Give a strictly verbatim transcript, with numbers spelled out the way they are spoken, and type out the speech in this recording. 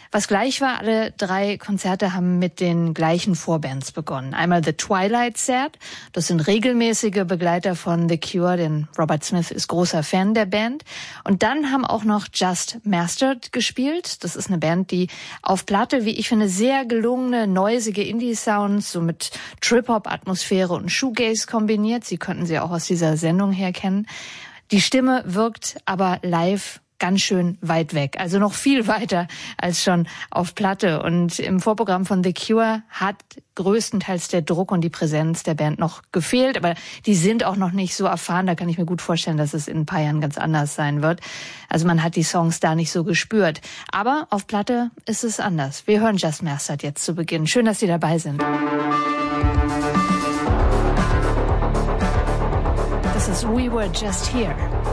Was gleich war, alle drei Konzerte haben mit den gleichen Vorbands begonnen. Einmal The Twilight Set, das sind regelmäßige Begleiter von The Cure, denn Robert Smith ist großer Fan der Band. Und dann haben auch noch Just Mastered gespielt. Das ist eine Band, die auf Platte, wie ich finde, sehr gelungene, noisige Indie-Sounds, so mit Trip-Hop-Atmosphäre und Shoegaze kombiniert. Sie könnten sie auch aus dieser Sendung her kennen. Die Stimme wirkt aber live ganz schön weit weg, also noch viel weiter als schon auf Platte. Und im Vorprogramm von The Cure hat größtenteils der Druck und die Präsenz der Band noch gefehlt, aber die sind auch noch nicht so erfahren, da kann ich mir gut vorstellen, dass es in ein paar Jahren ganz anders sein wird. Also man hat die Songs da nicht so gespürt. Aber auf Platte ist es anders. Wir hören Just Mastered jetzt zu Beginn. Schön, dass Sie dabei sind. Das ist We Were Just Here.